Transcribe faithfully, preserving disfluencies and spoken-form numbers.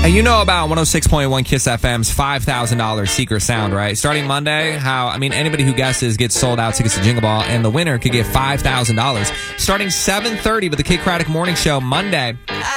And you know about one oh six point one Kiss F M's five thousand dollars Secret Sound, right? Starting Monday, how, I mean, anybody who guesses gets sold out tickets to Jingle Ball, and the winner could get five thousand dollars. Starting seven thirty with the Kid Craddock Morning Show Monday.